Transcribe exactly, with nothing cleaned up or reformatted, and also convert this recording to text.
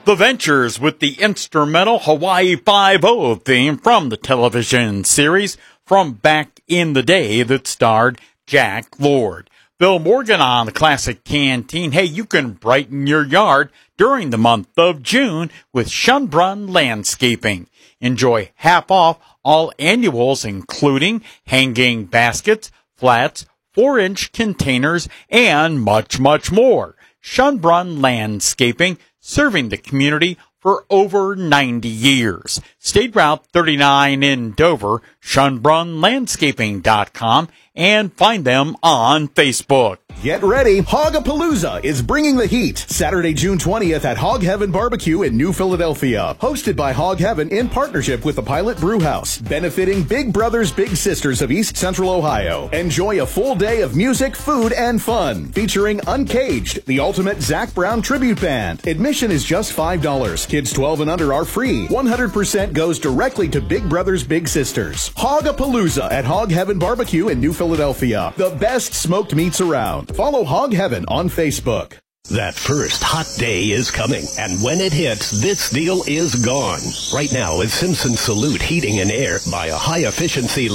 The Ventures with the instrumental Hawaii Five-O theme from the television series from back in the day that starred Jack Lord. Bill Morgan on the Classic Canteen. Hey, you can brighten your yard during the month of June with Schönbrunn Landscaping. Enjoy half off all annuals, including hanging baskets, flats, four-inch containers, and much, much more. Schönbrunn Landscaping, serving the community for over ninety years. State Route thirty-nine in Dover, Schönbrunn Landscaping dot com, and find them on Facebook. Get ready, Hogapalooza is bringing the heat. Saturday, June twentieth at Hog Heaven Barbecue in New Philadelphia. Hosted by Hog Heaven in partnership with the Pilot Brew House. Benefiting Big Brothers Big Sisters of East Central Ohio. Enjoy a full day of music, food, and fun. Featuring Uncaged, the ultimate Zac Brown tribute band. Admission is just five dollars. Kids twelve and under are free. one hundred percent goes directly to Big Brothers Big Sisters. Hogapalooza at Hog Heaven Barbecue in New Philadelphia. The best smoked meats around. Follow Hog Heaven on Facebook. That first hot day is coming, and when it hits, this deal is gone. Right now is Simpson Salute Heating and Air. Buy a high-efficiency